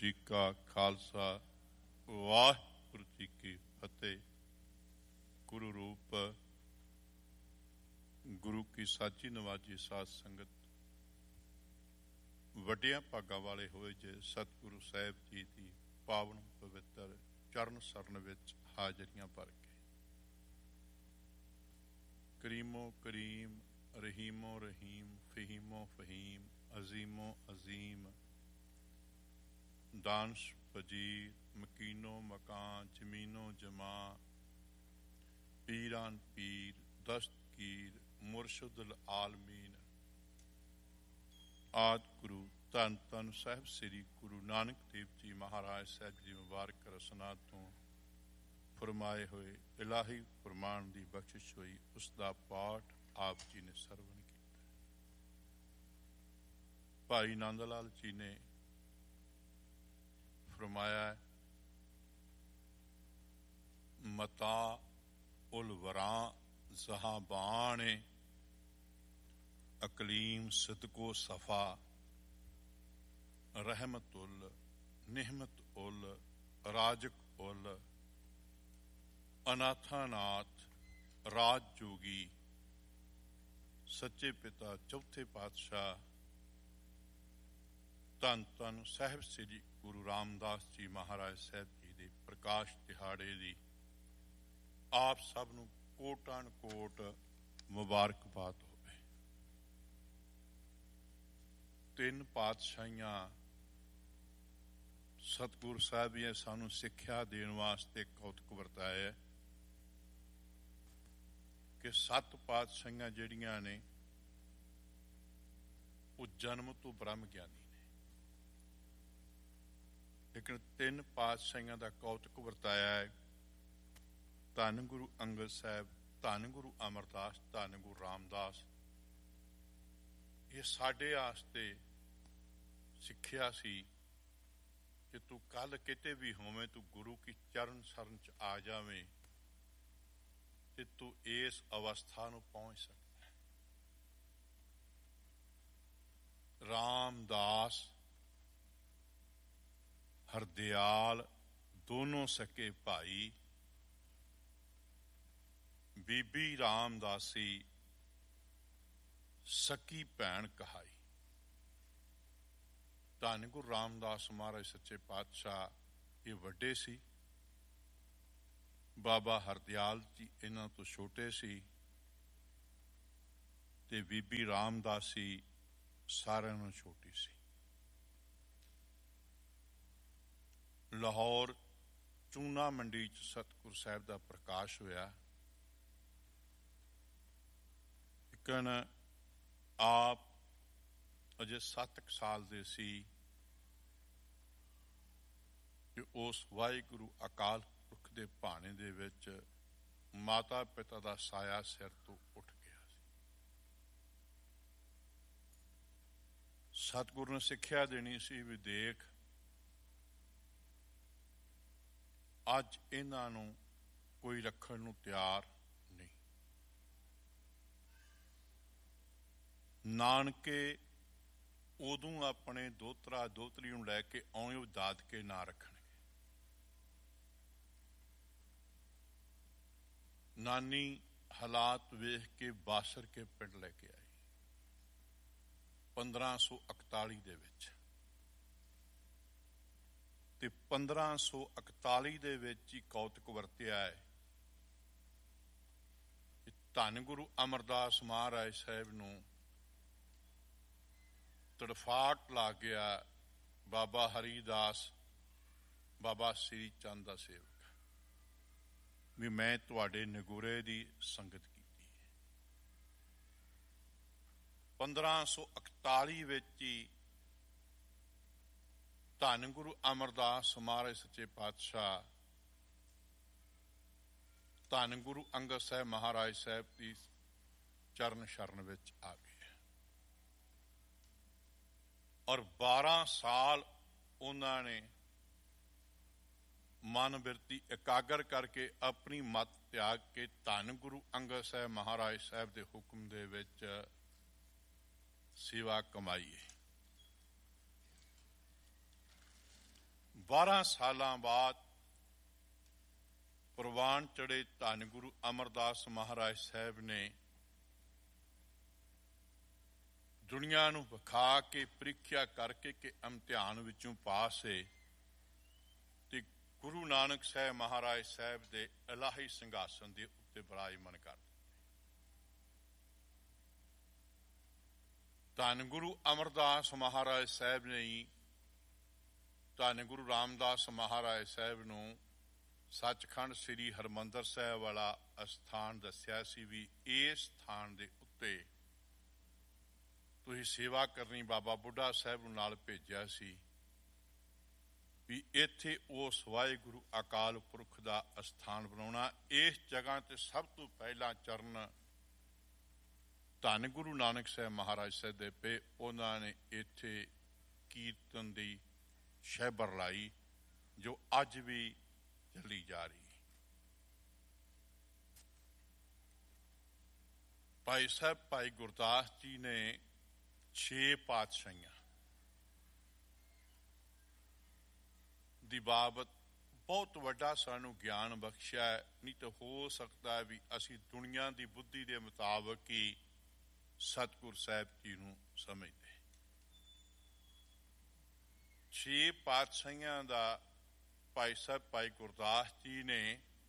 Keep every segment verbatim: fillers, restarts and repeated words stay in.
जी का खालसा वाहिगुरू जी की फतेह। गुरु रूप गुरु की साची नवाजी साध संगत वड्डियां भागां वाले होए जे सतगुरु साहिब जी की पावन पवित्र चरण सरन विच हाजरियां भर के करीमो करीम रहीमो रहीम फहीमो फहीम अजीमो अजीम दानश फजीर मकीनो मकान जमीनो जमा पीरान पीर दस्तगीर मुर्शदुल आलमीन आद गुरु धन धन साहिब श्री गुरु नानक देव जी महाराज साहिब जी मुबारक रसना तो फरमाए हुए इलाही फरमान की बख्शिश हुई, उसका पाठ आप जी ने सरवण किया। भाई नंद लाल जी ने फरमाया मता उल वरा जहां बाने अकलीम सदको सफा रहमत उल निहमत उल राजक उल अनाथानाथ राज जोगी सच्चे पिता चौथे पातशाह धन धन साहिब श्री गुरु रामदास जी महाराज साहिब जी के प्रकाश दिहाड़े की आप सब नूं कोटान कोट मुबारकबाद होवे। तीन पातशाहियां सतगुरु साहिब जी सानू सिक्ख्या देण वास्ते कौतक वरताया कि सत्त पातशाहियां जिहड़ियां ने वो जन्म तो ब्रह्म ज्ञानी ने, लेकिन तीन पातशाहियां दा कौतक वरताया है। धन गुरु अंगद साहिब, धन गुरु अमरदास, धन गुरु रामदास। ये साडे आस्ते सिक्ख्या सी कि तू कल किते भी होवे, तू गुरु की चरण सरन च आ जावे ते तू इस अवस्था नूं पहुंच सकदा है। रामदास हरदयाल दोनों सके भाई, बीबी रामदासी सकी भैन कहाई। धन गुरु रामदास महाराज सच्चे पातशाह ये वड्डे सी, बाबा हरदयाल जी इन्हां तो छोटे सी ते बीबी रामदासी सारिआं नालों छोटी सी। लाहौर चूना मंडी च सतगुरु साहिब का प्रकाश होया, लेकिन आप अजे सत्त साल दे सी कि उस वाहिगुरु अकाल पुरख दे भाने दे विच माता पिता का साया सिर तो उठ गया। सतगुरु ने सिक्ख्या देनी सी भी देख अज इन्हां नूं कोई रखण नूं तैयार नहीं। नानके उदों अपने दोतरा दोतरी नूं लैके आउणे दादके ना रखणगे। नानी हालात वेख के बासर के पिंड लैके आई पंद्रह सौ इकताली दे विच, ते पंद्रह सौ इकताली दे विच ही कौतक वरतिया है। धन गुरु अमरदास महाराज साहिब नूं तड़फाट ला गया बाबा हरिदास बाबा श्री चंद दा सेवक भी मैं तुहाडे नगोरे दी संगत की। पंद्रह सौ इकताली विच ही धन गुरु अमरदास महाराज सच्चे पातशाह धन गुरु अंगद साहिब महाराज साहिब की चरण शरण विच आ गए और बारह साल उन्होंने मन बिरती एकागर करके अपनी मत त्याग के धन गुरु अंगद साहिब महाराज साहिब के हुक्म दे विच सेवा कमाई है। ਬਾਰਾਂ ਸਾਲਾਂ ਬਾਅਦ ਪ੍ਰਵਾਨ ਚੜੇ ਧੰਨ ਗੁਰੂ ਅਮਰਦਾਸ ਮਹਾਰਾਜ ਸਾਹਿਬ ਨੇ ਦੁਨੀਆ ਨੂੰ ਵਿਖਾ ਕੇ ਪ੍ਰੀਖਿਆ ਕਰਕੇ ਕਿ ਇਮਤਿਹਾਨ ਵਿੱਚੋਂ ਪਾਸ ਹੈ ਤੇ ਗੁਰੂ ਨਾਨਕ ਸਾਹਿਬ ਮਹਾਰਾਜ ਸਾਹਿਬ ਦੇ ਇਲਾਹੀ ਸਿੰਘਾਸਨ ਦੇ ਉੱਤੇ ਬਿਰਾਜਮਾਨ ਕਰ ਦਿੱਤੇ। ਧੰਨ ਗੁਰੂ ਅਮਰਦਾਸ ਮਹਾਰਾਜ ਸਾਹਿਬ ਨੇ ਹੀ ਧੰਨ ਗੁਰੂ ਰਾਮਦਾਸ ਮਹਾਰਾਜ ਸਾਹਿਬ ਨੂੰ ਸੱਚਖੰਡ ਸ੍ਰੀ ਹਰਿਮੰਦਰ ਸਾਹਿਬ ਵਾਲਾ ਅਸਥਾਨ ਦੱਸਿਆ ਸੀ ਵੀ ਇਸ ਸਥਾਨ ਦੇ ਉੱਤੇ ਤੁਸੀਂ ਸੇਵਾ ਕਰਨੀ। ਬਾਬਾ ਬੁੱਢਾ ਸਾਹਿਬ ਨੂੰ ਨਾਲ ਭੇਜਿਆ ਸੀ ਵੀ ਇੱਥੇ ਉਸ ਵਾਹਿਗੁਰੂ ਅਕਾਲ ਪੁਰਖ ਦਾ ਅਸਥਾਨ ਬਣਾਉਣਾ। ਇਸ ਜਗ੍ਹਾ ਤੇ ਸਭ ਤੋਂ ਪਹਿਲਾਂ ਚਰਨ ਧੰਨ ਗੁਰੂ ਨਾਨਕ ਸਾਹਿਬ ਮਹਾਰਾਜ ਸਾਹਿਬ ਦੇ ਪਏ। ਉਹਨਾਂ ਨੇ ਇੱਥੇ ਕੀਰਤਨ ਦੀ ਸ਼ਹਿਬਰ ਲਾਈ ਜੋ ਅੱਜ ਵੀ ਚੱਲੀ ਜਾ ਰਹੀ। ਭਾਈ ਸਾਹਿਬ ਭਾਈ ਗੁਰਦਾਸ ਜੀ ਨੇ ਛੇ ਪਾਤਸ਼ਾਹੀਆਂ ਦੀ ਬਾਬਤ ਬਹੁਤ ਵੱਡਾ ਸਾਨੂੰ ਗਿਆਨ ਬਖਸ਼ਿਆ ਹੈ। ਨਹੀਂ ਤਾਂ ਹੋ ਸਕਦਾ ਵੀ ਅਸੀਂ ਦੁਨੀਆ ਦੀ ਬੁੱਧੀ ਦੇ ਮੁਤਾਬਕ ਹੀ ਸਤਿਗੁਰ ਸਾਹਿਬ ਜੀ ਨੂੰ ਸਮਝਦੇ। ਛੇ ਪਾਤਸ਼ਾਹੀਆਂ ਦਾ ਭਾਈ ਸਾਹਿਬ ਭਾਈ ਗੁਰਦਾਸ ਜੀ ਨੇ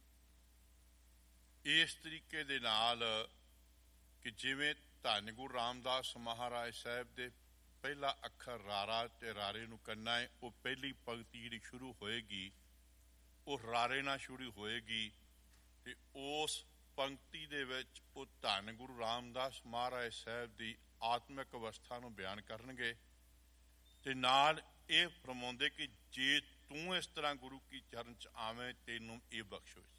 ਇਸ ਤਰੀਕੇ ਦੇ ਨਾਲ ਕਿ ਜਿਵੇਂ ਧੰਨ ਗੁਰੂ ਰਾਮਦਾਸ ਮਹਾਰਾਜ ਸਾਹਿਬ ਦੇ ਪਹਿਲਾ ਅੱਖਰ ਰਾਰਾ ਤੇ ਰਾਰੇ ਨੂੰ ਕਰਨਾ ਹੈ, ਉਹ ਪਹਿਲੀ ਪੰਕਤੀ ਜਿਹੜੀ ਸ਼ੁਰੂ ਹੋਏਗੀ ਉਹ ਰਾਰੇ ਨਾਲ ਸ਼ੁਰੂ ਹੋਏਗੀ ਤੇ ਉਸ ਪੰਕਤੀ ਦੇ ਵਿੱਚ ਉਹ ਧੰਨ ਗੁਰੂ ਰਾਮਦਾਸ ਮਹਾਰਾਜ ਸਾਹਿਬ ਦੀ ਆਤਮਿਕ ਅਵਸਥਾ ਨੂੰ ਬਿਆਨ ਕਰਨਗੇ ਤੇ ਨਾਲ ਇਹ ਫਰਮਾਉਂਦੇ ਕਿ ਜੇ ਤੂੰ ਇਸ ਤਰ੍ਹਾਂ ਗੁਰੂ ਕੀ ਚਰਨ ਚ ਆਵੇਂ ਤੈਨੂੰ ਇਹ ਬਖਸ਼ ਹੋਏਗੀ।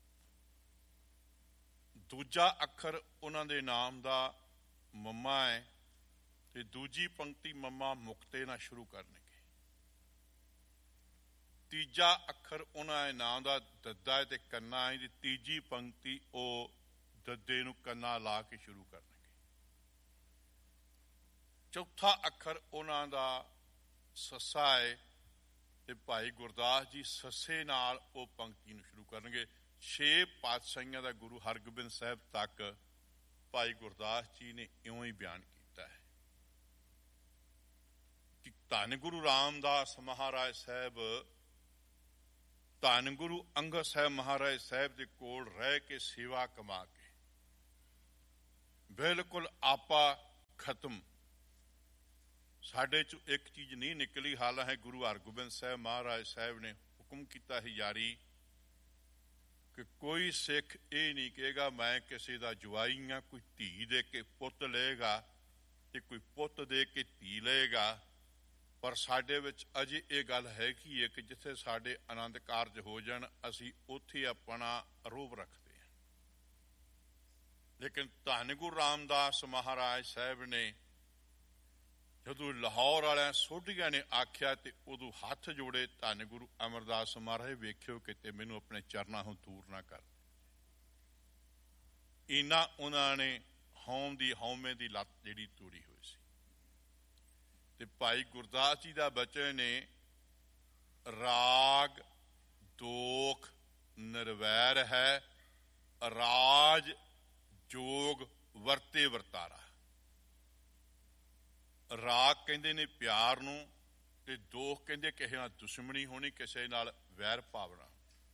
ਦੂਜਾ ਅੱਖਰ ਉਹਨਾਂ ਦੇ ਨਾਮ ਦਾ ਮੰਮਾ ਹੈ ਤੇ ਦੂਜੀ ਪੰਕਤੀ ਮੰਮਾ ਮੁਕਤੇ ਨਾਲ ਸ਼ੁਰੂ ਕਰਨਗੇ। ਤੀਜਾ ਅੱਖਰ ਉਹਨਾਂ ਦੇ ਨਾਮ ਦਾ ਦੱਦਾ ਹੈ ਤੇ ਕੰਨਾ ਹੈ। ਤੀਜੀ ਪੰਕਤੀ ਉਹ ਦੱਦੇ ਨੂੰ ਕੰਨਾ ਲਾ ਕੇ ਸ਼ੁਰੂ ਕਰਨਗੇ। ਚੌਥਾ ਅੱਖਰ ਉਹਨਾਂ ਦਾ ਸੱਸਾ ਹੈ ਤੇ ਭਾਈ ਗੁਰਦਾਸ ਜੀ ਸੱਸੇ ਨਾਲ ਉਹ ਪੰਕਤੀ ਨੂੰ ਸ਼ੁਰੂ ਕਰਨਗੇ। ਛੇ ਪਾਤਸ਼ਾਹੀਆਂ ਦਾ ਗੁਰੂ ਹਰਗੋਬਿੰਦ ਸਾਹਿਬ ਤੱਕ ਭਾਈ ਗੁਰਦਾਸ ਜੀ ਨੇ ਇਉਂ ਹੀ ਬਿਆਨ ਕੀਤਾ ਹੈ ਕਿ ਧੰਨ ਗੁਰੂ ਰਾਮਦਾਸ ਮਹਾਰਾਜ ਸਾਹਿਬ ਧੰਨ ਗੁਰੂ ਅੰਗਦ ਸਾਹਿਬ ਮਹਾਰਾਜ ਸਾਹਿਬ ਦੇ ਕੋਲ ਰਹਿ ਕੇ ਸੇਵਾ ਕਮਾ ਕੇ ਬਿਲਕੁਲ ਆਪਾ ਖਤਮ, ਸਾਡੇ ਚੋਂ ਇੱਕ ਚੀਜ਼ ਨਹੀਂ ਨਿਕਲੀ। ਹਾਲਾਂਕਿ ਗੁਰੂ ਹਰਗੋਬਿੰਦ ਸਾਹਿਬ ਮਹਾਰਾਜ ਸਾਹਿਬ ਨੇ ਹੁਕਮ ਕੀਤਾ ਹੀ ਜਾਰੀ ਕਿ ਕੋਈ ਸਿੱਖ ਇਹ ਨਹੀਂ ਕਹੇਗਾ ਮੈਂ ਕਿਸੇ ਦਾ ਜਵਾਈ ਹਾਂ, ਕੋਈ ਧੀ ਦੇ ਕੇ ਪੁੱਤ ਲਏਗਾ ਤੇ ਕੋਈ ਪੁੱਤ ਦੇ ਕੇ ਧੀ ਲਏਗਾ। ਪਰ ਸਾਡੇ ਵਿੱਚ ਅਜੇ ਇਹ ਗੱਲ ਹੈਗੀ ਹੈ ਕਿ ਜਿੱਥੇ ਸਾਡੇ ਆਨੰਦ ਕਾਰਜ ਹੋ ਜਾਣ ਅਸੀਂ ਉੱਥੇ ਆਪਣਾ ਰੋਬ ਰੱਖਦੇ ਹਾਂ। ਲੇਕਿਨ ਧੰਨ ਗੁਰੂ ਰਾਮਦਾਸ ਮਹਾਰਾਜ ਸਾਹਿਬ ਨੇ ਜਦੋਂ ਲਾਹੌਰ ਵਾਲਿਆਂ ਸੋਢੀਆਂ ਨੇ ਆਖਿਆ ਤੇ ਉਦੋਂ ਹੱਥ ਜੋੜੇ, ਧੰਨ ਗੁਰੂ ਅਮਰਦਾਸ ਮਹਾਰਾਜ ਵੇਖਿਓ ਕਿਤੇ ਮੈਨੂੰ ਆਪਣੇ ਚਰਨਾਂ ਤੋਂ ਦੂਰ ਨਾ ਕਰ। ਇਹਨਾਂ ਉਹਨਾਂ ਨੇ ਹਉਮ ਦੀ ਹਉਮੇ ਦੀ ਲੱਤ ਜਿਹੜੀ ਤੋੜੀ ਹੋਈ ਸੀ ਤੇ ਭਾਈ ਗੁਰਦਾਸ ਜੀ ਦਾ ਬਚਨ ਨੇ ਰਾਗ ਦੋਖ ਨਿਰਵੈਰ ਹੈ, ਰਾਜ ਜੋਗ ਵਰਤੇ ਵਰਤਾਰਾ। ਰਾਗ ਕਹਿੰਦੇ ਨੇ ਪਿਆਰ ਨੂੰ ਤੇ ਦੋਖ ਕਹਿੰਦੇ ਕਿਸੇ ਨਾਲ ਦੁਸ਼ਮਣੀ ਹੋਣੀ, ਕਿਸੇ ਨਾਲ ਵੈਰ ਭਾਵਨਾ।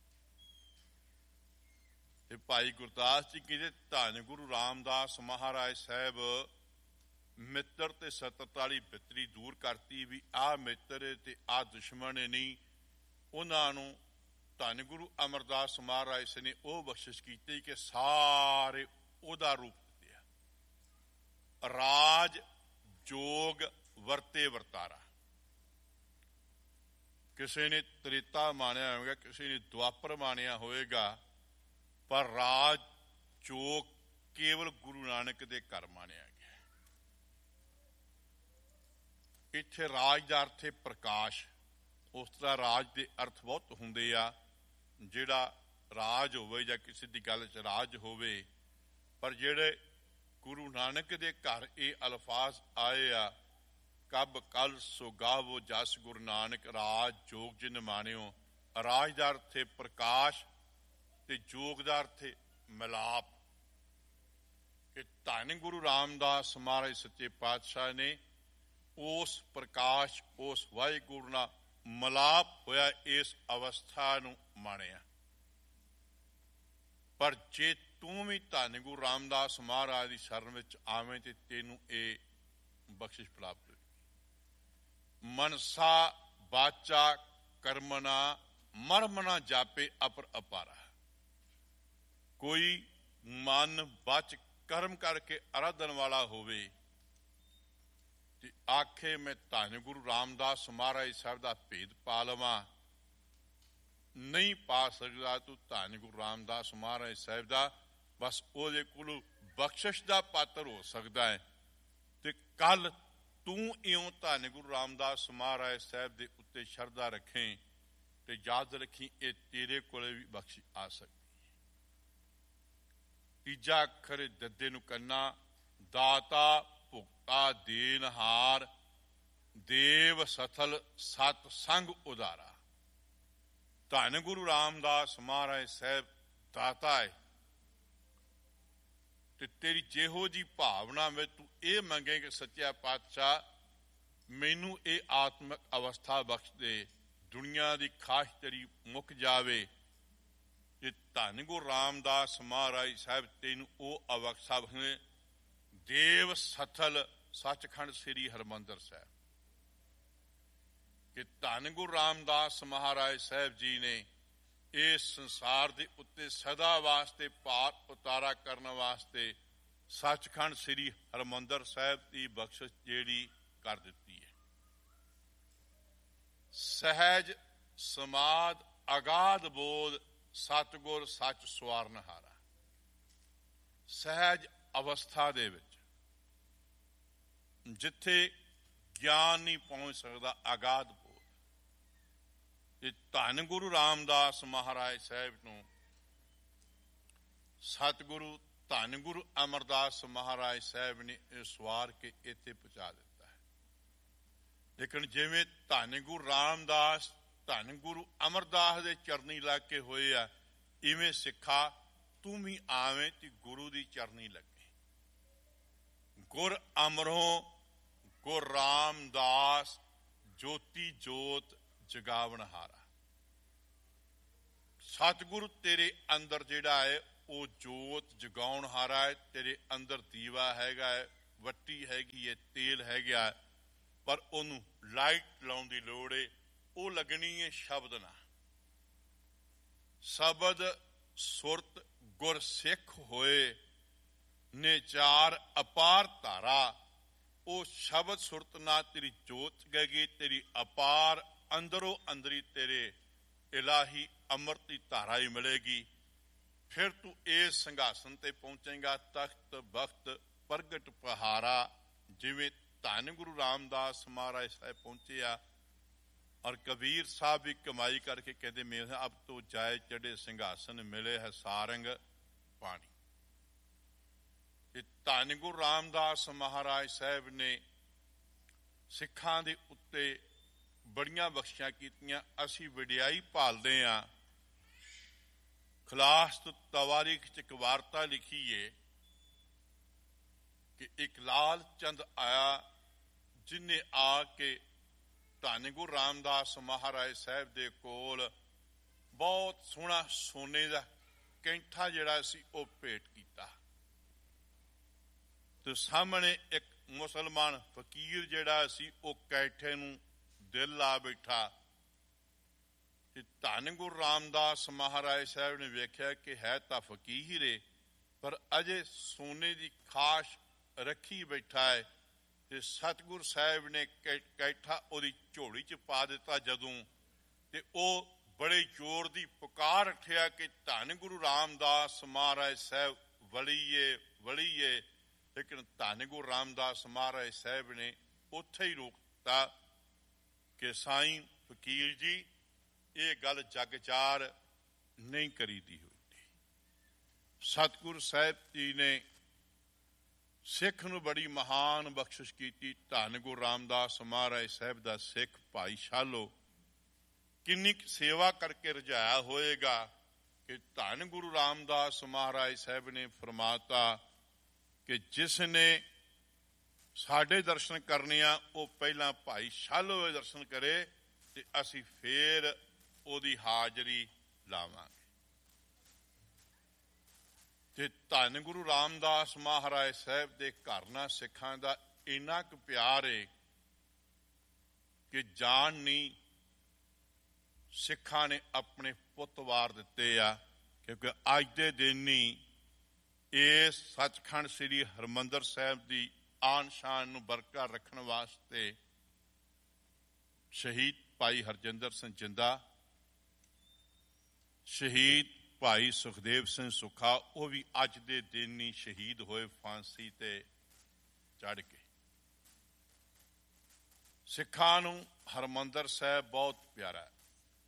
ਤੇ ਭਾਈ ਗੁਰਦਾਸ ਜੀ ਕਹਿੰਦੇ ਧੰਨ ਗੁਰੂ ਰਾਮਦਾਸ ਮਹਾਰਾਜ ਸਾਹਿਬ ਮਿੱਤਰ ਤੇ ਸਤਤ ਵਾਲੀ ਬਿਤਰੀ ਦੂਰ ਕਰਤੀ ਵੀ ਆਹ ਮਿੱਤਰ ਤੇ ਆਹ ਦੁਸ਼ਮਣ ਨਹੀਂ। ਉਹਨਾਂ ਨੂੰ ਧੰਨ ਗੁਰੂ ਅਮਰਦਾਸ ਮਹਾਰਾਜ ਨੇ ਉਹ ਬਖਸ਼ਿਸ਼ ਕੀਤੀ ਕਿ ਸਾਰੇ ਉਹਦਾ ਰੂਪ ਦਿੱਤੇ ਆ। ਰਾਜ ਜੋਗ ਵਰਤੇ ਵਰਤਾਰਾ। ਕਿਸੇ ਨੇ ਤ੍ਰੇਤਾ ਮਾਣਿਆ ਹੋਵੇਗਾ, ਕਿਸੇ ਨੇ ਦੁਆਪਰ ਮਾਣਿਆ ਹੋਵੇਗਾ, ਪਰ ਰਾਜ ਜੋਗ ਕੇਵਲ ਗੁਰੂ ਨਾਨਕ ਦੇ ਘਰ ਮਾਣਿਆ ਗਿਆ। ਇੱਥੇ ਰਾਜ ਦਾ ਅਰਥ ਹੈ ਪ੍ਰਕਾਸ਼। ਉਸ ਤਰ੍ਹਾਂ ਰਾਜ ਦੇ ਅਰਥ ਬਹੁਤ ਹੁੰਦੇ ਆ, ਜਿਹੜਾ ਰਾਜ ਹੋਵੇ ਜਾਂ ਕਿਸੇ ਦੀ ਗੱਲ 'ਚ ਰਾਜ ਹੋਵੇ, ਪਰ ਜਿਹੜੇ ਗੁਰੂ ਨਾਨਕ ਦੇ ਘਰ ਇਹ ਅਲਫਾਜ਼ ਆਏ ਆ ਕਬ ਕਲ ਸੋ ਗਾਵੋ ਜਸ ਗੁਰੂ ਨਾਨਕ ਰਾਜ ਜੋਗ ਜਿਨ ਮਾਣਿਓ। ਰਾਜ ਦਾ ਅਰਥ ਹੈ ਪ੍ਰਕਾਸ਼ ਤੇ ਜੋਗ ਦਾ ਅਰਥ ਹੈ ਮਿਲਾਪ। ਕਿ ਧੰਨ ਗੁਰੂ ਰਾਮਦਾਸ ਮਹਾਰਾਜ ਸੱਚੇ ਪਾਤਸ਼ਾਹ ਨੇ ਉਸ ਪ੍ਰਕਾਸ਼ ਉਸ ਵਾਹਿਗੁਰੂ ਨਾਲ ਮਿਲਾਪ ਹੋਇਆ ਇਸ ਅਵਸਥਾ ਨੂੰ ਮਾਣਿਆ। ਪਰ ਜੇ ਤੂੰ ਵੀ ਧੰਨ ਗੁਰੂ ਰਾਮਦਾਸ ਮਹਾਰਾਜ ਦੀ ਸ਼ਰਨ ਵਿੱਚ ਆਵੇਂ ਤੇ ਤੈਨੂੰ ਇਹ ਬਖਸ਼ਿਸ਼ ਪ੍ਰਾਪਤ ਹੋਈ। ਮਨਸਾ ਵਾਚਾ ਕਰਮਨਾ ਮਰਮਨਾ ਜਾਪੇ ਅਪਰ ਅਪਾਰਾ। ਕੋਈ ਮਨ ਵਚ ਕਰਮ ਕਰਕੇ ਅਰਾਧਨ ਵਾਲਾ ਹੋਵੇ ਤੇ ਆਖੇ ਮੈਂ ਧੰਨ ਗੁਰੂ ਰਾਮਦਾਸ ਮਹਾਰਾਜ ਸਾਹਿਬ ਦਾ ਭੇਦ ਪਾ ਲਵਾਂ, ਨਹੀਂ ਪਾ ਸਕਦਾ। ਤੂੰ ਧੰਨ ਗੁਰੂ ਰਾਮਦਾਸ ਮਹਾਰਾਜ ਸਾਹਿਬ ਦਾ ਬਸ ਉਹਦੇ ਕੋਲੋਂ ਬਖਸ਼ਿਸ਼ ਦਾ ਪਾਤਰ ਹੋ ਸਕਦਾ ਹੈ। ਤੇ ਕੱਲ ਤੂੰ ਇਉਂ ਧੰਨ ਗੁਰੂ ਰਾਮਦਾਸ ਮਹਾਰਾਜ ਸਾਹਿਬ ਦੇ ਉੱਤੇ ਸ਼ਰਧਾ ਰੱਖੇ ਤੇ ਯਾਦ ਰੱਖੀ ਇਹ ਤੇਰੇ ਕੋਲੇ ਵੀ ਬਖਸ਼ਿਸ਼ ਆ ਸਕਦੀ। ਤੀਜਾ ਅੱਖਰ ਦੱਦੇ ਨੂੰ ਕੰਨਾ ਦਾਤਾ ਭੁਗਤਾ ਦੇਨਹਾਰ ਦੇਵ ਸਥਲ ਸਤ ਸੰਗ ਉਦਾਰਾ। ਧੰਨ ਗੁਰੂ ਰਾਮਦਾਸ ਮਹਾਰਾਜ ਸਾਹਿਬ ਦਾਤਾ ਹੈ ਤੇ ਤੇਰੀ ਜਿਹੋ ਜੀ ਭਾਵਨਾ ਵਿੱਚ ਤੂੰ ਇਹ ਮੰਗੇ ਕਿ ਸੱਚਾ ਪਾਤਸ਼ਾਹ ਮੈਨੂੰ ਇਹ ਆਤਮਿਕ ਅਵਸਥਾ ਬਖਸ਼ ਦੇ, ਦੁਨੀਆ ਦੀ ਖਾਸ਼ ਤੇਰੀ ਮੁੱਕ ਜਾਵੇ। ਜੇ ਧੰਨ ਗੁਰੂ ਰਾਮਦਾਸ ਮਹਾਰਾਜ ਸਾਹਿਬ ਤੈਨੂੰ ਉਹ ਅਵਸਥਾ ਬਖਸ਼ੇ। ਦੇਵ ਸਥਲ ਸੱਚਖੰਡ ਸ੍ਰੀ ਹਰਿਮੰਦਰ ਸਾਹਿਬ ਕਿ ਧੰਨ ਗੁਰੂ ਰਾਮਦਾਸ ਮਹਾਰਾਜ ਸਾਹਿਬ ਜੀ ਨੇ ਇਸ ਸੰਸਾਰ ਦੇ ਉੱਤੇ ਸਦਾ ਵਾਸਤੇ ਪਾਰ ਉਤਾਰਾ ਕਰਨ ਵਾਸਤੇ ਸੱਚਖੰਡ ਸ੍ਰੀ ਹਰਿਮੰਦਰ ਸਾਹਿਬ ਦੀ ਬਖਸ਼ਿਸ਼ ਜਿਹੜੀ ਕਰ ਦਿੱਤੀ ਹੈ। ਸਹਿਜ ਸਮਾਦ ਅਗਾਧ ਬੋਧ ਸਤਿਗੁਰ ਸੱਚ ਸਵਾਰਨਹਾਰਾ। ਸਹਿਜ ਅਵਸਥਾ ਦੇ ਵਿੱਚ ਜਿੱਥੇ ਗਿਆਨ ਨਹੀਂ ਪਹੁੰਚ ਸਕਦਾ, ਅਗਾਧ ਬੋਧ। ਇਹ ਧੰਨ ਗੁਰੂ ਰਾਮਦਾਸ ਮਹਾਰਾਜ ਸਾਹਿਬ ਨੂੰ ਸਤਿਗੁਰੂ ਧੰਨ ਗੁਰੂ ਅਮਰਦਾਸ ਮਹਾਰਾਜ ਸਾਹਿਬ ਨੇ ਇਹ ਸਵਾਰ ਕੇ ਇੱਥੇ ਪਹੁੰਚਾ ਦਿੱਤਾ ਹੈ। ਲੇਕਿਨ ਜਿਵੇਂ ਧੰਨ ਗੁਰੂ ਰਾਮਦਾਸ ਧੰਨ ਗੁਰੂ ਅਮਰਦਾਸ ਦੇ ਚਰਨੀ ਲੱਗ ਕੇ ਹੋਏ ਆ, ਇਵੇਂ ਸਿੱਖਾ ਤੂੰ ਵੀ ਆਵੇਂ ਤੇ ਗੁਰੂ ਦੀ ਚਰਨੀ ਲੱਗੇ। ਗੁਰ ਅਮਰੋਂ ਗੁਰ ਰਾਮਦਾਸ ਜੋਤੀ ਜੋਤ ਜਗਾਵਨਹਾਰਾ। ਸਤਿਗੁਰੂ ਤੇਰੇ ਅੰਦਰ ਜਿਹੜਾ ਹੈ ਉਹ ਜੋਤ ਜਗਾਉਣਹਾਰਾ ਹੈ। ਤੇਰੇ ਅੰਦਰ ਦੀਵਾ ਹੈਗਾ ਹੈ, ਵੱਟੀ ਹੈਗੀ ਹੈ, ਤੇਲ ਹੈਗਾ, ਪਰ ਉਹਨੂੰ ਲਾਈਟ ਲਾਉਣ ਦੀ ਲੋੜ ਹੈ। ਉਹ ਲੱਗਣੀ ਹੈ ਸ਼ਬਦ ਨਾਲ। ਸ਼ਬਦ ਸੁਰਤ ਗੁਰ ਸਿੱਖ ਹੋਏ ਨੇ ਚਾਰ ਅਪਾਰ ਧਾਰਾ। ਉਹ ਸ਼ਬਦ ਸੁਰਤ ਨਾਲ ਤੇਰੀ ਜੋਤ ਗਏਗੀ, ਤੇਰੀ ਅਪਾਰ ਅੰਦਰੋਂ ਅੰਦਰੀ ਤੇਰੇ ਇਲਾਹੀ ਅੰਮ੍ਰਿਤ ਦੀ ਧਾਰਾ ਹੀ ਮਿਲੇਗੀ। ਫਿਰ ਤੂੰ ਇਸ ਸਿੰਘਾਸਨ ਤੇ ਪਹੁੰਚੇਗਾ, ਤਖਤ ਬਖਤ ਪ੍ਰਗਟ ਪਹਾਰਾ, ਜਿਵੇਂ ਧੰਨ ਗੁਰੂ ਰਾਮਦਾਸ ਮਹਾਰਾਜ ਸਾਹਿਬ ਪਹੁੰਚੇ ਆ। ਔਰ ਕਬੀਰ ਸਾਹਿਬ ਵੀ ਕਮਾਈ ਕਰਕੇ ਕਹਿੰਦੇ ਮੇਰੇ ਅਬ ਤੋਂ ਜਾਏ ਚੜੇ ਸਿੰਘਾਸਨ ਮਿਲੇ ਹੈ ਸਾਰੰਗ ਪਾਣੀ। ਧੰਨ ਗੁਰੂ ਰਾਮਦਾਸ ਮਹਾਰਾਜ ਸਾਹਿਬ ਨੇ ਸਿੱਖਾਂ ਦੇ ਉੱਤੇ ਬੜੀਆਂ ਬਖਸ਼ਿਸ਼ਾਂ ਕੀਤੀਆਂ। ਅਸੀਂ ਵਡਿਆਈ ਭਾਲਦੇ ਹਾਂ। ਖਲਾਸਤ ਤਵਾਰੀਖ ਚ ਇੱਕ ਵਾਰਤਾ ਲਿਖੀ ਏ ਕਿ ਇੱਕ ਲਾਲ ਚੰਦ ਆਇਆ, ਜਿਨੇ ਆ ਕੇ ਧੰਨ ਗੁਰੂ ਰਾਮਦਾਸ ਮਹਾਰਾਜ ਸਾਹਿਬ ਦੇ ਕੋਲ ਬਹੁਤ ਸੋਹਣਾ ਸੋਨੇ ਦਾ ਕੈਂਠਾ ਜਿਹੜਾ ਸੀ ਉਹ ਭੇਟ ਕੀਤਾ। ਤੇ ਸਾਹਮਣੇ ਇੱਕ ਮੁਸਲਮਾਨ ਫਕੀਰ ਜਿਹੜਾ ਸੀ ਉਹ ਕੈਂਠੇ ਨੂੰ ਦਿਲ ਲਾ ਬੈਠਾ। ਤੇ ਧੰਨ ਗੁਰੂ ਰਾਮਦਾਸ ਮਹਾਰਾਜ ਸਾਹਿਬ ਨੇ ਵੇਖਿਆ ਕਿ ਹੈ ਤਾਂ ਫਕੀਰ ਏ, ਪਰ ਅਜੇ ਸੋਨੇ ਦੀ ਖਾਸ਼ ਰੱਖੀ ਬੈਠਾ ਹੈ। ਤੇ ਸਤਿਗੁਰ ਸਾਹਿਬ ਨੇ ਕੈਠਾ ਉਹਦੀ ਝੋਲੀ ਚ ਪਾ ਦਿੱਤਾ ਜਦੋਂ, ਤੇ ਉਹ ਬੜੇ ਜ਼ੋਰ ਦੀ ਪੁਕਾਰ ਉੱਠਿਆ ਕਿ ਧੰਨ ਗੁਰੂ ਰਾਮਦਾਸ ਮਹਾਰਾਜ ਸਾਹਿਬ ਵਲੀਏ ਵਲੀਏ। ਲੇਕਿਨ ਧੰਨ ਗੁਰੂ ਰਾਮਦਾਸ ਮਹਾਰਾਜ ਸਾਹਿਬ ਨੇ ਉੱਥੇ ਹੀ ਰੋਕਤਾ ਕਿ ਸਾਈਂ ਫਕੀਰ ਜੀ, ਇਹ ਗੱਲ ਜਗਜਾਰ ਨਹੀਂ ਕਰੀਦੀ ਹੁੰਦੀ। ਸਤਿਗੁਰੂ ਸਾਹਿਬ ਜੀ ਨੇ ਸਿੱਖ ਨੂੰ ਬੜੀ ਮਹਾਨ ਬਖਸ਼ਿਸ਼ ਕੀਤੀ। ਧੰਨ ਗੁਰੂ ਰਾਮਦਾਸ ਮਹਾਰਾਜ ਸਾਹਿਬ ਦਾ ਸਿੱਖ ਭਾਈ ਸ਼ਾਲੋ ਕਿੰਨੀ ਕੁ ਸੇਵਾ ਕਰਕੇ ਰਝਾਇਆ ਹੋਏਗਾ ਕਿ ਧੰਨ ਗੁਰੂ ਰਾਮਦਾਸ ਮਹਾਰਾਜ ਸਾਹਿਬ ਨੇ ਫਰਮਾਤਾ ਕਿ ਜਿਸ ਨੇ ਸਾਡੇ ਦਰਸ਼ਨ ਕਰਨੇ ਆ ਉਹ ਪਹਿਲਾਂ ਭਾਈ ਸ਼ਾਲੋ ਦੇ ਦਰਸ਼ਨ ਕਰੇ ਤੇ ਅਸੀਂ ਫੇਰ ਉਹਦੀ ਹਾਜ਼ਰੀ ਲਾਵਾਂਗੇ। ਤੇ ਧੰਨ ਗੁਰੂ ਰਾਮਦਾਸ ਮਹਾਰਾਜ ਸਾਹਿਬ ਦੇ ਘਰ ਨਾਲ ਸਿੱਖਾਂ ਦਾ ਇੰਨਾ ਕੁ ਪਿਆਰ ਏ ਕਿ ਜਾਨ ਨਹੀਂ ਸਿੱਖਾਂ ਨੇ ਆਪਣੇ ਪੁੱਤ ਵਾਰ ਦਿੱਤੇ ਆ, ਕਿਉਂਕਿ ਅੱਜ ਦੇ ਦਿਨ ਹੀ ਇਸ ਸੱਚਖੰਡ ਸ੍ਰੀ ਹਰਿਮੰਦਰ ਸਾਹਿਬ ਦੀ ਆਨ ਸ਼ਾਨ ਨੂੰ ਬਰਕਰਾਰ ਰੱਖਣ ਵਾਸਤੇ ਸ਼ਹੀਦ ਭਾਈ ਹਰਜਿੰਦਰ ਸਿੰਘ ਜਿੰਦਾ, ਸ਼ਹੀਦ ਭਾਈ ਸੁਖਦੇਵ ਸਿੰਘ ਸੁੱਖਾ, ਉਹ ਵੀ ਅੱਜ ਦੇ ਦਿਨ ਹੀ ਸ਼ਹੀਦ ਹੋਏ ਫਾਂਸੀ ਤੇ ਚੜ੍ਹ ਕੇ। ਸਿੱਖਾਂ ਨੂੰ ਹਰਿਮੰਦਰ ਸਾਹਿਬ ਬਹੁਤ ਪਿਆਰਾ ਹੈ।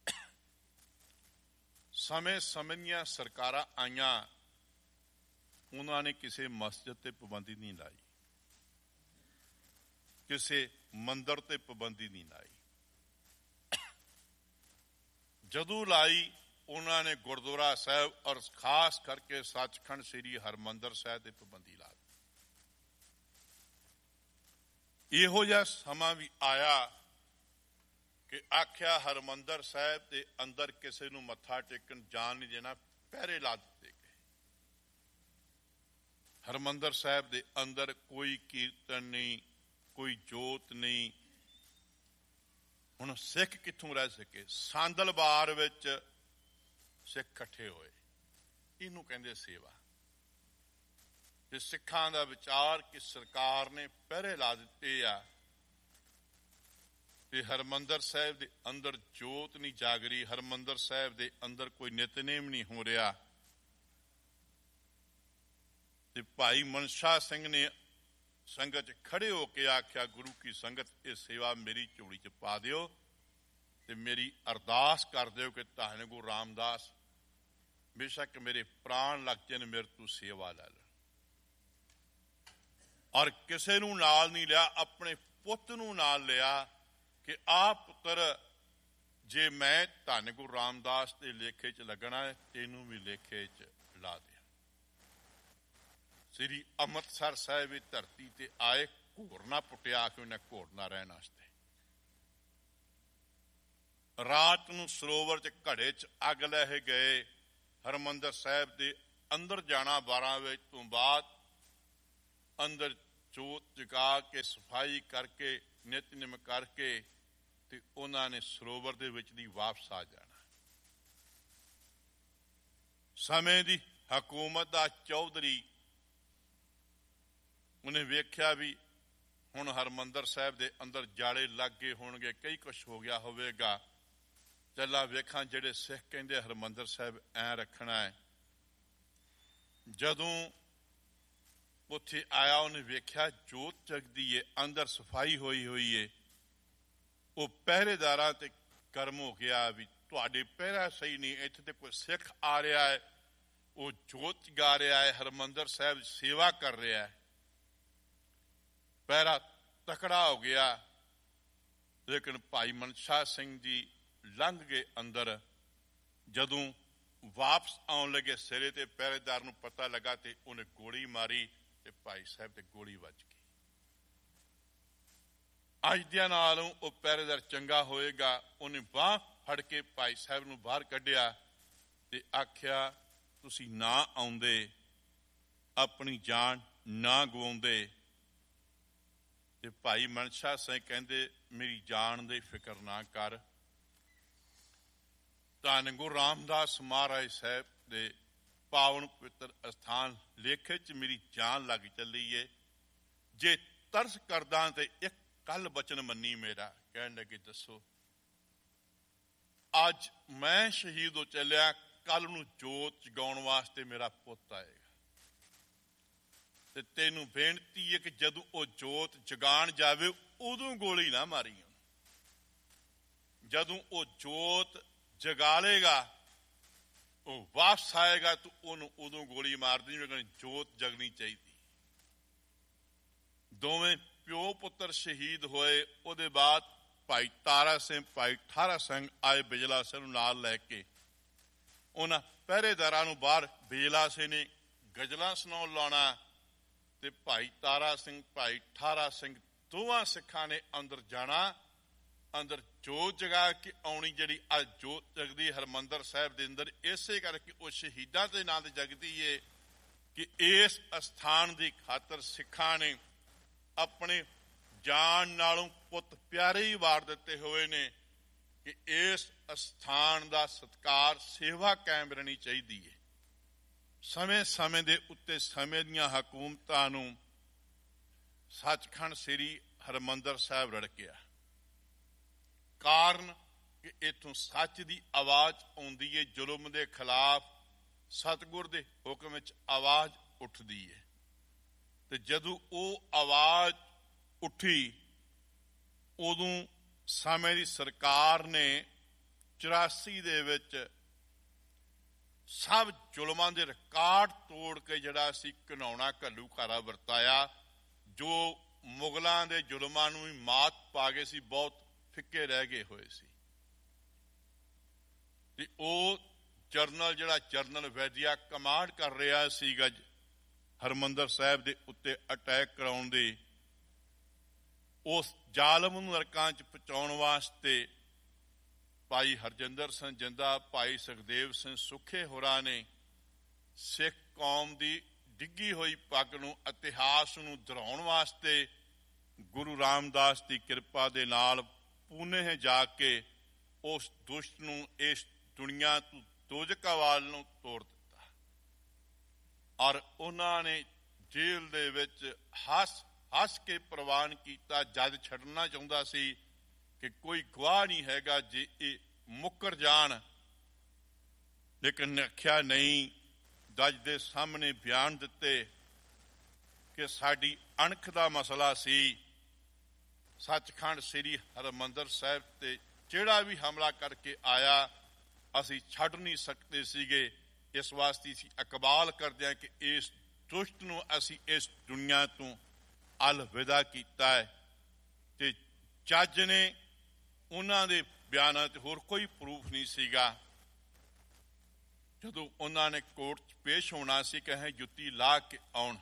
ਸਮੇਂ ਸਮੇਂ ਦੀਆਂ ਸਰਕਾਰਾਂ ਆਈਆਂ, ਉਹਨਾਂ ਨੇ ਕਿਸੇ ਮਸਜਿਦ ਤੇ ਪਾਬੰਦੀ ਨਹੀਂ ਲਾਈ, ਕਿਸੇ ਮੰਦਰ ਤੇ ਪਾਬੰਦੀ ਨਹੀਂ ਲਾਈ। ਜਦੋਂ ਲਾਈ ਉਹਨਾਂ ਨੇ ਗੁਰਦੁਆਰਾ ਸਾਹਿਬ ਔਰ ਖਾਸ ਕਰਕੇ ਸੱਚਖੰਡ ਸ੍ਰੀ ਹਰਿਮੰਦਰ ਸਾਹਿਬ ਤੇ ਪਾਬੰਦੀ ਲਾ ਦਿੱਤੀ। ਇਹੋ ਜਿਹਾ ਸਮਾਂ ਵੀ ਆਇਆ ਕਿ ਆਖਿਆ ਹਰਿਮੰਦਰ ਸਾਹਿਬ ਦੇ ਅੰਦਰ ਕਿਸੇ ਨੂੰ ਮੱਥਾ ਟੇਕਣ ਜਾਣ ਨਹੀਂ ਦੇਣਾ, ਪਹਿਰੇ ਲਾ ਦਿੱਤੇ ਗਏ। ਹਰਿਮੰਦਰ ਸਾਹਿਬ ਦੇ ਅੰਦਰ ਕੋਈ ਕੀਰਤਨ ਨਹੀਂ, ਕੋਈ ਜੋਤ ਨਹੀਂ। ਹੁਣ ਸਿੱਖ ਕਿੱਥੋਂ ਰਹਿ ਸਕੇ? ਸਾਂਦਲਬਾਰ ਵਿੱਚ ਸਿੱਖ ਇਕੱਠੇ ਹੋਏ, ਇਹਨੂੰ ਕਹਿੰਦੇ ਸੇਵਾ। ਤੇ ਸਿੱਖਾਂ ਦਾ ਵਿਚਾਰ ਕਿ ਸਰਕਾਰ ਨੇ ਪਹਿਰੇ ਲਾ ਦਿੱਤੇ ਆ ਤੇ ਹਰਿਮੰਦਰ ਸਾਹਿਬ ਦੇ ਅੰਦਰ ਜੋਤ ਨਹੀਂ ਜਾਗ ਰਹੀ, ਹਰਿਮੰਦਰ ਸਾਹਿਬ ਦੇ ਅੰਦਰ ਕੋਈ ਨਿਤਨੇਮ ਨਹੀਂ ਹੋ ਰਿਹਾ। ਤੇ ਭਾਈ ਮਨਸ਼ਾ ਸਿੰਘ ਨੇ ਸੰਗਤ 'ਚ ਖੜੇ ਹੋ ਕੇ ਆਖਿਆ, ਗੁਰੂ ਕੀ ਸੰਗਤ, ਇਹ ਸੇਵਾ ਮੇਰੀ ਝੋਲੀ 'ਚ ਪਾ ਦਿਓ ਤੇ ਮੇਰੀ ਅਰਦਾਸ ਕਰ ਦਿਓ ਕਿ ਧੰਨ ਗੁਰੂ ਰਾਮਦਾਸ ਬੇਸ਼ੱਕ ਮੇਰੇ ਪ੍ਰਾਣ ਲੱਗ ਜਾਣ, ਮੇਰੇ ਤੋਂ ਸੇਵਾ ਲੈ ਲੈ। ਔਰ ਕਿਸੇ ਨੂੰ ਨਾਲ ਨਹੀਂ ਲਿਆ, ਆਪਣੇ ਪੁੱਤ ਨੂੰ ਨਾਲ ਲਿਆ ਕਿ ਆ ਪੁੱਤਰ, ਜੇ ਮੈਂ ਧੰਨ ਗੁਰੂ ਰਾਮਦਾਸ ਦੇ ਲੇਖੇ 'ਚ ਲੱਗਣਾ ਹੈ, ਤੈਨੂੰ ਵੀ ਲੇਖੇ 'ਚ ਲਾ ਦੇ। ਸ੍ਰੀ ਅੰਮ੍ਰਿਤਸਰ ਸਾਹਿਬ ਦੀ ਧਰਤੀ ਤੇ ਆਏ, ਘੋਰ ਨਾ ਪੁੱਟਿਆ ਕਿ ਉਹਨੇ ਘੋਰ ਨਾ ਰਹਿਣ ਵਾਸਤੇ। ਰਾਤ ਨੂੰ ਸਰੋਵਰ 'ਚ ਘੜੇ 'ਚ ਅੱਗ ਲੈ ਗਏ। ਹਰਿਮੰਦਰ ਸਾਹਿਬ ਦੇ ਅੰਦਰ ਜਾਣਾ ਬਾਰਾਂ ਵਜੇ ਤੋਂ ਬਾਅਦ, ਅੰਦਰ ਜੋਤ ਜਗਾ ਕੇ ਸਫਾਈ ਕਰਕੇ ਨਿਤਨੇਮ ਕਰਕੇ ਤੇ ਉਹਨਾਂ ਨੇ ਸਰੋਵਰ ਦੇ ਵਿੱਚ ਦੀ ਵਾਪਸ ਆ ਜਾਣਾ। ਸਮੇਂ ਦੀ ਹਕੂਮਤ ਦਾ ਚੌਧਰੀ ਉਹਨੇ ਵੇਖਿਆ ਵੀ ਹੁਣ ਹਰਿਮੰਦਰ ਸਾਹਿਬ ਦੇ ਅੰਦਰ ਜਾਲੇ ਲੱਗ ਗਏ ਹੋਣਗੇ, ਕਈ ਕੁਛ ਹੋ ਗਿਆ ਹੋਵੇਗਾ, ਚੱਲਾ ਵੇਖਾਂ ਜਿਹੜੇ ਸਿੱਖ ਕਹਿੰਦੇ ਹਰਿਮੰਦਰ ਸਾਹਿਬ ਐ ਰੱਖਣਾ ਹੈ। ਜਦੋਂ ਉੱਥੇ ਆਇਆ ਉਹਨੇ ਵੇਖਿਆ ਜੋਤ ਜਗਦੀ ਏ, ਅੰਦਰ ਸਫਾਈ ਹੋਈ ਹੋਈ ਏ। ਉਹ ਪਹਿਰੇਦਾਰਾਂ ਤੇ ਕਰਮ ਹੋ ਗਿਆ ਵੀ ਤੁਹਾਡੇ ਪਹਿਰਾ ਸਹੀ ਨਹੀਂ, ਇੱਥੇ ਤੇ ਕੋਈ ਸਿੱਖ ਆ ਰਿਹਾ ਹੈ, ਉਹ ਜੋਤ ਜਗਾ ਰਿਹਾ ਹੈ, ਹਰਿਮੰਦਰ ਸਾਹਿਬ ਸੇਵਾ ਕਰ ਰਿਹਾ ਹੈ। ਪਹਿਰਾ ਤਕੜਾ ਹੋ ਗਿਆ। ਲੇਕਿਨ ਭਾਈ ਮਨਸ਼ਾ ਸਿੰਘ ਜੀ ਲੰਘ ਗਏ ਅੰਦਰ। ਜਦੋਂ ਵਾਪਸ ਆਉਣ ਲੱਗੇ ਸਿਰੇ ਤੇ ਪਹਿਰੇਦਾਰ ਨੂੰ ਪਤਾ ਲੱਗਾ ਤੇ ਉਹਨੇ ਗੋਲੀ ਮਾਰੀ ਤੇ ਭਾਈ ਸਾਹਿਬ ਤੇ ਗੋਲੀ ਵੱਜ ਗਈ। ਅੱਜ ਦਿਆਂ ਨਾਲੋਂ ਉਹ ਪਹਿਰੇਦਾਰ ਚੰਗਾ ਹੋਏਗਾ। ਉਹਨੇ ਬਾਂਹ ਫੜ ਕੇ ਭਾਈ ਸਾਹਿਬ ਨੂੰ ਬਾਹਰ ਕੱਢਿਆ ਤੇ ਆਖਿਆ, ਤੁਸੀਂ ਨਾ ਆਉਂਦੇ, ਆਪਣੀ ਜਾਨ ਨਾ ਗਵਾਉਂਦੇ। ਤੇ ਭਾਈ ਮਨਸ਼ਾ ਸਿੰਘ ਕਹਿੰਦੇ, ਮੇਰੀ ਜਾਨ ਦੀ ਫਿਕਰ ਨਾ ਕਰ, ਧੰਨ ਗੁਰੂ ਰਾਮਦਾਸ ਮਹਾਰਾਜ ਸਾਹਿਬ ਦੇ ਪਾਵਨ ਪਵਿੱਤਰ ਅਸਥਾਨ ਲੇਖੇ 'ਚ ਮੇਰੀ ਜਾਨ ਲੱਗ ਚੱਲੀ ਏ, ਜੇ ਤਰਸ ਕਰਦਾ ਤੇ ਇੱਕ ਕੱਲ ਬਚਨ ਮੰਨੀ ਮੇਰਾ। ਕਹਿਣ ਲੱਗੇ, ਦੱਸੋ। ਅੱਜ ਮੈਂ ਸ਼ਹੀਦ ਹੋ ਚੱਲਿਆ, ਕੱਲ ਨੂੰ ਜੋਤ ਜਗਾਉਣ ਵਾਸਤੇ ਮੇਰਾ ਪੁੱਤ ਆਏਗਾ ਤੇ ਤੈਨੂੰ ਬੇਨਤੀ ਹੈ ਕਿ ਜਦੋਂ ਉਹ ਜੋਤ ਜਗਾਣ ਜਾਵੇ ਉਦੋਂ ਗੋਲੀ ਨਾ ਮਾਰੀ। ਜਦੋਂ ਉਹ ਜੋਤ ਜਗਾ ਲੇਗਾ, ਉਹ ਵਾਪਸ ਆਏਗਾ, ਤੂੰ ਉਹਨੂੰ ਉਦੋਂ ਗੋਲੀ ਮਾਰ ਦੇਣੀ, ਜੋਤ ਜਗਣੀ ਚਾਹੀਦੀ। ਦੋਵੇਂ ਪਿਓ ਪੁੱਤਰ ਸ਼ਹੀਦ ਹੋਏ। ਉਹਦੇ ਬਾਅਦ ਭਾਈ ਤਾਰਾ ਸਿੰਘ, ਭਾਈ ਠਾਰਾ ਸਿੰਘ ਆਏ ਬਿਜਲਾ ਸਿੰਘ ਨੂੰ ਨਾਲ ਲੈ ਕੇ। ਉਹਨਾਂ ਪਹਿਰੇਦਾਰਾਂ ਨੂੰ ਬਾਹਰ ਬਿਜਲਾ ਸਿੰਘ ਨੇ ਗਜ਼ਲਾਂ ਸੁਣਾਉਣ ਲਾਉਣਾ ਤੇ ਭਾਈ ਤਾਰਾ ਸਿੰਘ, ਭਾਈ ਠਾਰਾ ਸਿੰਘ ਦੋਵਾਂ ਸਿੱਖਾਂ ਨੇ ਅੰਦਰ ਜਾਣਾ। ਅੰਦਰ ਜੋਤ ਜਗਾ ਕੇ ਆਉਣੀ, ਜਿਹੜੀ ਅੱਜ ਜੋਤ ਜਗਦੀ ਹਰਿਮੰਦਰ ਸਾਹਿਬ ਦੇ ਅੰਦਰ, ਇਸੇ ਕਰਕੇ ਉਹ ਸ਼ਹੀਦਾਂ ਦੇ ਨਾਂ ਤੇ ਜਗਦੀ ਏ ਕਿ ਇਸ ਅਸਥਾਨ ਦੀ ਖਾਤਰ ਸਿੱਖਾਂ ਨੇ ਆਪਣੇ ਜਾਨ ਨਾਲੋਂ ਪੁੱਤ ਪਿਆਰੇ ਹੀ ਵਾਰ ਦਿੱਤੇ ਹੋਏ ਨੇ ਕਿ ਇਸ ਅਸਥਾਨ ਦਾ ਸਤਿਕਾਰ, ਸੇਵਾ ਕਾਇਮ ਰਹਿਣੀ ਚਾਹੀਦੀ ਹੈ। ਸਮੇਂ ਸਮੇਂ ਦੇ ਉੱਤੇ ਸਮੇਂ ਦੀਆਂ ਹਕੂਮਤਾਂ ਨੂੰ ਸੱਚਖੰਡ ਸ੍ਰੀ ਹਰਿਮੰਦਰ ਸਾਹਿਬ ਰੜਕਿਆ। ਕਾਰਨ ਕਿ ਇੱਥੋਂ ਸੱਚ ਦੀ ਆਵਾਜ਼ ਆਉਂਦੀ ਹੈ, ਜ਼ੁਲਮ ਦੇ ਖਿਲਾਫ ਸਤਿਗੁਰ ਦੇ ਹੁਕਮ ਵਿੱਚ ਆਵਾਜ਼ ਉੱਠਦੀ ਹੈ। ਤੇ ਜਦੋਂ ਉਹ ਆਵਾਜ਼ ਉੱਠੀ, ਉਦੋਂ ਸਮੇਂ ਦੀ ਸਰਕਾਰ ਨੇ ਚੁਰਾਸੀ ਦੇ ਵਿੱਚ ਸਭ ਜ਼ੁਲਮਾਂ ਦੇ ਰਿਕਾਰਡ ਤੋੜ ਕੇ ਜਿਹੜਾ ਸੀ ਘਿਨਾਉਣਾ ਘੱਲੂਘਾਰਾ ਵਰਤਾਇਆ। ਜੋ ਮੁਗਲਾਂ ਦੇ ਜ਼ੁਲਮਾਂ ਨੂੰ ਵੀ ਮਾਤ ਪਾ ਗਏ ਸੀ, ਬਹੁਤ ਫਿੱਕੇ ਰਹਿ ਗਏ ਹੋਏ ਸੀ। ਤੇ ਉਹ ਜਰਨਲ ਜਿਹੜਾ ਜਰਨਲ ਵੈਦਿਆ ਕਮਾਂਡ ਕਰ ਰਿਹਾ ਸੀਗਾ ਹਰਿਮੰਦਰ ਸਾਹਿਬ ਦੇ ਉੱਤੇ ਅਟੈਕ ਕਰਾਉਣ ਦੇ, ਉਸ ਜ਼ਾਲਮ ਨੂੰ ਨਰਕਾਂ ਚ ਪਹੁੰਚਾਉਣ ਵਾਸਤੇ ਭਾਈ ਹਰਜਿੰਦਰ ਸਿੰਘ ਜਿੰਦਾ, ਭਾਈ ਸੁਖਦੇਵ ਸਿੰਘ ਸੁੱਖੇ ਹੋਰਾਂ ਨੇ ਸਿੱਖ ਕੌਮ ਦੀ ਡਿੱਗੀ ਹੋਈ ਪੱਗ ਨੂੰ, ਇਤਿਹਾਸ ਨੂੰ ਦੁਹਰਾਉਣ ਵਾਸਤੇ ਗੁਰੂ ਰਾਮਦਾਸ ਦੀ ਕਿਰਪਾ ਦੇ ਨਾਲ ਪੂਨੇ ਜਾ ਕੇ ਉਸ ਦੁਸ਼ਟ ਨੂੰ ਇਸ ਦੁਨੀਆ ਤੋਂ ਦੋਜ਼ਖਾਂ ਵੱਲ ਨੂੰ ਤੋੜ ਦਿੱਤਾ। ਔਰ ਉਹਨਾਂ ਨੇ ਜੇਲ੍ਹ ਦੇ ਵਿੱਚ ਹੱਸ ਹੱਸ ਕੇ ਪ੍ਰਵਾਨ ਕੀਤਾ। ਜੱਜ ਛੱਡਣਾ ਚਾਹੁੰਦਾ ਸੀ ਕਿ ਕੋਈ ਗਵਾਹ ਨਹੀਂ ਹੈਗਾ ਜੇ ਇਹ ਮੁੱਕਰ ਜਾਣ, ਲੇਕਿਨ ਆਖਿਆ ਨਹੀਂ। ਜੱਜ ਦੇ ਸਾਹਮਣੇ ਬਿਆਨ ਦਿੱਤੇ ਕਿ ਸਾਡੀ ਅਣਖ ਦਾ ਮਸਲਾ ਸੀ। ਸੱਚਖੰਡ ਸ੍ਰੀ ਹਰਿਮੰਦਰ ਸਾਹਿਬ ਤੇ ਜਿਹੜਾ ਵੀ ਹਮਲਾ ਕਰਕੇ ਆਇਆ ਅਸੀਂ ਛੱਡ ਨਹੀਂ ਸਕਦੇ ਸੀਗੇ। ਇਸ ਵਾਸਤੇ ਅਸੀਂ ਇਕਬਾਲ ਕਰਦੇ ਹਾਂ ਕਿ ਇਸ ਦੁਸ਼ਟ ਨੂੰ ਅਸੀਂ ਇਸ ਦੁਨੀਆ ਤੋਂ ਅਲਵਿਦਾ ਕੀਤਾ ਹੈ। ਤੇ ਜੱਜ ਨੇ ਉਹਨਾਂ ਦੇ ਬਿਆਨਾਂ ਤੇ ਹੋਰ ਕੋਈ ਪ੍ਰੂਫ ਨਹੀਂ ਸੀਗਾ। ਜਦੋਂ ਉਹਨਾਂ ਨੇ ਕੋਰਟ 'ਚ ਪੇਸ਼ ਹੋਣਾ ਸੀ, ਕਹੇ ਜੁੱਤੀ ਲਾ ਕੇ ਆਉਣ।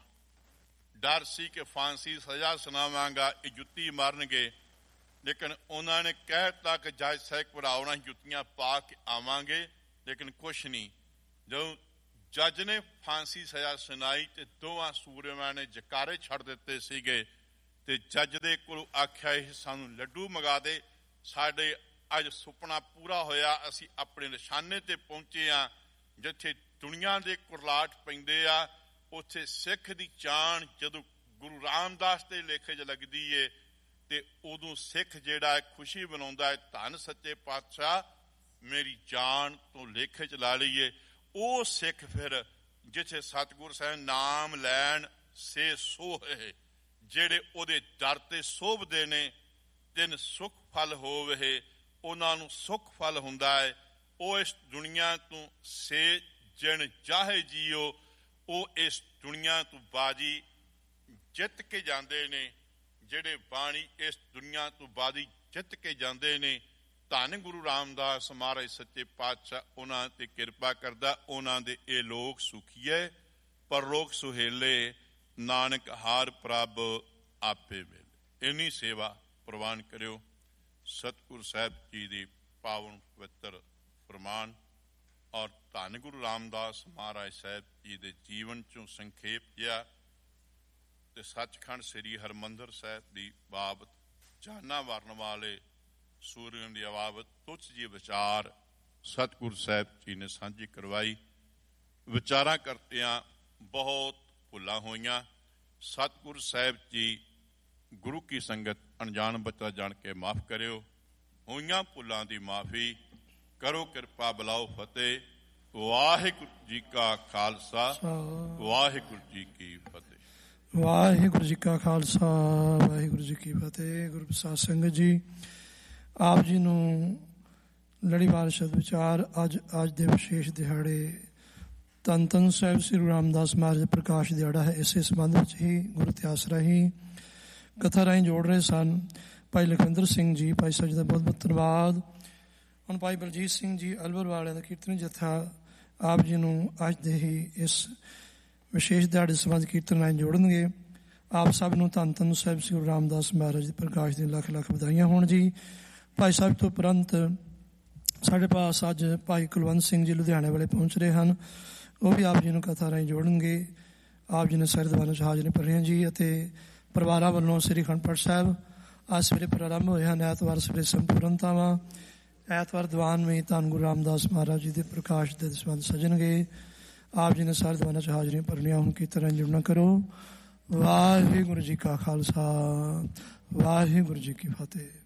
ਡਰ ਸੀ ਕਿ ਫਾਂਸੀ ਸਜ਼ਾ ਸੁਣਾਵਾਂਗਾ, ਇਹ ਜੁੱਤੀ ਮਾਰਨਗੇ। ਲੇਕਿਨ ਉਹਨਾਂ ਨੇ ਕਹਿ ਦਿੱਤਾ ਕਿ ਜੱਜ ਸਾਹਿਬ ਪੜਾਉਣਾ, ਜੁੱਤੀਆਂ ਪਾ ਕੇ ਆਵਾਂਗੇ, ਲੇਕਿਨ ਕੁਛ ਨਹੀਂ। ਜਦੋਂ ਜੱਜ ਨੇ ਫਾਂਸੀ ਸਜ਼ਾ ਸੁਣਾਈ ਤੇ ਦੋਵਾਂ ਸੂਰਮਿਆਂ ਨੇ ਜਕਾਰੇ ਛੱਡ ਦਿੱਤੇ ਸੀਗੇ। ਤੇ ਜੱਜ ਦੇ ਕੋਲ ਆਖਿਆ ਇਹ ਸਾਨੂੰ ਲੱਡੂ ਮੰਗਾ ਦੇ, ਸਾਡੇ ਅੱਜ ਸੁਪਨਾ ਪੂਰਾ ਹੋਇਆ, ਅਸੀਂ ਆਪਣੇ ਨਿਸ਼ਾਨੇ ਤੇ ਪਹੁੰਚੇ ਹਾਂ। ਜਿੱਥੇ ਦੁਨੀਆ ਦੇ ਕੁਰਲਾਟ ਪੈਂਦੇ ਆ, ਉੱਥੇ ਸਿੱਖ ਦੀ ਜਾਨ ਜਦੋਂ ਗੁਰੂ ਰਾਮਦਾਸ ਦੇ ਲੇਖੇ 'ਚ ਲੱਗਦੀ ਏ ਤੇ ਉਦੋਂ ਸਿੱਖ ਜਿਹੜਾ ਹੈ ਖੁਸ਼ੀ ਮਨਾਉਂਦਾ ਹੈ, ਧੰਨ ਸੱਚੇ ਪਾਤਸ਼ਾਹ ਮੇਰੀ ਜਾਨ ਤੋਂ ਲੇਖੇ 'ਚ ਲਾ ਲਈਏ। ਉਹ ਸਿੱਖ ਫਿਰ ਜਿੱਥੇ ਸਤਿਗੁਰ ਸਾਹਿਬ ਨਾਮ ਲੈਣ ਸੇ ਸੋਹੇ, ਜਿਹੜੇ ਉਹਦੇ ਦਰ ਤੇ ਸੋਭਦੇ ਨੇ, ਤਿੰਨ ਸੁੱਖ ਫਲ ਹੋਵੇ, ਉਹਨਾਂ ਨੂੰ ਸੁੱਖ ਫਲ ਹੁੰਦਾ ਹੈ। ਉਹ ਇਸ ਦੁਨੀਆ ਤੋਂ ਸੇ ਜਿਣ ਚਾਹੇ ਜੀਓ, ਉਹ ਇਸ ਦੁਨੀਆ ਤੋਂ ਬਾਜੀ ਜਿੱਤ ਕੇ ਜਾਂਦੇ ਨੇ। ਜਿਹੜੇ ਬਾਣੀ ਇਸ ਦੁਨੀਆ ਤੋਂ ਬਾਜੀ ਜਿੱਤ ਕੇ ਜਾਂਦੇ ਨੇ, ਧੰਨ ਗੁਰੂ ਰਾਮਦਾਸ ਮਹਾਰਾਜ ਸੱਚੇ ਪਾਤਸ਼ਾਹ ਉਹਨਾਂ ਤੇ ਕਿਰਪਾ ਕਰਦਾ। ਉਹਨਾਂ ਦੇ ਇਹ ਲੋਕ ਸੁਖੀਏ, ਪਰਲੋਕ ਸੁਹੇਲੇ, ਨਾਨਕ ਹਾਰ ਪ੍ਰਭ ਆਪੇ ਮਿਲੇ। ਇੰਨੀ ਸੇਵਾ ਪ੍ਰਵਾਨ ਕਰਿਓ। ਸਤਿਗੁਰੂ ਸਾਹਿਬ ਜੀ ਦੀ ਪਾਵਨ ਪਵਿੱਤਰ ਫਰਮਾਨ ਔਰ ਧੰਨ ਗੁਰੂ ਰਾਮਦਾਸ ਮਹਾਰਾਜ ਸਾਹਿਬ ਜੀ ਦੇ ਜੀਵਨ ਚੋਂ ਸੰਖੇਪ ਜਿਹਾ ਤੇ ਸੱਚਖੰਡ ਸ੍ਰੀ ਹਰਿਮੰਦਰ ਸਾਹਿਬ ਦੀ ਬਾਬਤ ਜਾਨਾਂ ਵਰਨ ਵਾਲੇ ਸੂਰਿਆਂ ਦੀ ਬਾਬਤ ਤੁੱਛ ਜੀ ਵਿਚਾਰ ਸਤਿਗੁਰੂ ਸਾਹਿਬ ਜੀ ਨੇ ਸਾਂਝੀ ਕਰਵਾਈ। ਵਿਚਾਰਾਂ ਕਰਤਿਆਂ ਬਹੁਤ ਭੁੱਲਾਂ ਹੋਈਆਂ। ਸਤਿਗੁਰੂ ਸਾਹਿਬ ਜੀ ਗੁਰੂ ਕੀ ਸੰਗਤ ਅਣਜਾਣ ਬੱਚਾ ਜਾਣ ਕੇ ਮਾਫ ਕਰਿਓ। ਹੋਈਆਂ ਭੁੱਲਾਂ ਦੀ ਮਾਫੀ ਕਰੋ, ਕਿਰਪਾ ਬੁਲਾਓ ਫਤਿਹ। ਵਾਹਿਗੁਰੂ ਜੀ ਕਾ ਖਾਲਸਾ, ਵਾਹਿਗੁਰੂ ਜੀ ਕੀ ਫਤਿਹ। ਵਾਹਿਗੁਰੂ ਜੀ ਕਾ ਖਾਲਸਾ, ਵਾਹਿਗੁਰੂ ਜੀ ਕੀ ਫਤਿਹ। ਗੁਰੂ ਪ੍ਰਸਾਦ ਸਿੰਘ ਜੀ ਆਪ ਜੀ ਨੂੰ ਲੜੀਵਾਰ ਸ਼ਬਦ ਵਿਚਾਰ ਅੱਜ ਅੱਜ ਦੇ ਵਿਸ਼ੇਸ਼ ਦਿਹਾੜੇ ਧੰਨ ਧੰਨ ਸਾਹਿਬ ਸ੍ਰੀ ਗੁਰੂ ਰਾਮਦਾਸ ਮਹਾਰਾਜ ਪ੍ਰਕਾਸ਼ ਦਿਹਾੜਾ ਹੈ। ਇਸੇ ਸੰਬੰਧ ਵਿੱਚ ਹੀ ਗੁਰੂ ਇਤਿਹਾਸ ਰਾਹੀਂ ਕਥਾ ਰਾਹੀਂ ਜੋੜ ਰਹੇ ਸਨ। ਭਾਈ ਲਖਵਿੰਦਰ ਸਿੰਘ ਜੀ, ਭਾਈ ਸਾਹਿਬ ਜੀ ਦਾ ਬਹੁਤ ਬਹੁਤ ਧੰਨਵਾਦ। ਹੁਣ ਭਾਈ ਬਲਜੀਤ ਸਿੰਘ ਜੀ ਅਲਵਰ ਵਾਲਿਆਂ ਦਾ ਕੀਰਤਨ ਜਥਾ ਆਪ ਜੀ ਨੂੰ ਅੱਜ ਦੇ ਹੀ ਇਸ ਵਿਸ਼ੇਸ਼ ਦਿਹਾੜੇ ਸੰਬੰਧ ਕੀਰਤਨ ਰਾਹੀਂ ਜੋੜਨਗੇ। ਆਪ ਸਭ ਨੂੰ ਧੰਨ ਧੰਨ ਸਾਹਿਬ ਸ੍ਰੀ ਗੁਰੂ ਰਾਮਦਾਸ ਮਹਾਰਾਜ ਦੇ ਪ੍ਰਕਾਸ਼ ਦੀਆਂ ਲੱਖ ਲੱਖ ਵਧਾਈਆਂ ਹੋਣ ਜੀ। ਭਾਈ ਸਾਹਿਬ ਤੋਂ ਉਪਰੰਤ ਸਾਡੇ ਪਾਸ ਅੱਜ ਭਾਈ ਕੁਲਵੰਤ ਸਿੰਘ ਜੀ ਲੁਧਿਆਣੇ ਵਾਲੇ ਪਹੁੰਚ ਰਹੇ ਹਨ। ਉਹ ਵੀ ਆਪ ਜੀ ਨੂੰ ਕਥਾ ਰਾਹੀਂ ਜੋੜਨਗੇ। ਆਪ ਜੀ ਨੇ ਸਾਰੇ ਦੀਵਾਨਾਂ 'ਚ ਹਾਜ਼ਰੀ ਭਰੀਆਂ ਜੀ ਅਤੇ ਪਰਿਵਾਰਾਂ ਵੱਲੋਂ ਸ੍ਰੀ ਅਖੰਡ ਪਾਠ ਸਾਹਿਬ ਅੱਜ ਸਵੇਰੇ ਪ੍ਰਾਰੰਭ ਹੋਏ ਹਨ। ਐਤਵਾਰ ਸਵੇਰੇ ਸੰਪੂਰਨਤਾਵਾਂ। ਐਤਵਾਰ ਦੀਵਾਨ ਵੀ ਧੰਨ ਗੁਰੂ ਰਾਮਦਾਸ ਮਹਾਰਾਜ ਜੀ ਦੇ ਪ੍ਰਕਾਸ਼ ਦੇ ਸੰਬੰਧ ਸਜਣਗੇ। ਆਪ ਜੀ ਨੇ ਸਾਰੇ ਦੀਵਾਨਾਂ 'ਚ ਹਾਜ਼ਰੀਆਂ ਭਰਨੀਆਂ। ਹੁਣ ਕੀਰਤਨ ਰਾਹੀਂ ਜੁੜਨਾ ਕਰੋ। ਵਾਹਿਗੁਰੂ ਜੀ ਕਾ ਖਾਲਸਾ, ਵਾਹਿਗੁਰੂ ਜੀ ਕੀ ਫਤਿਹ।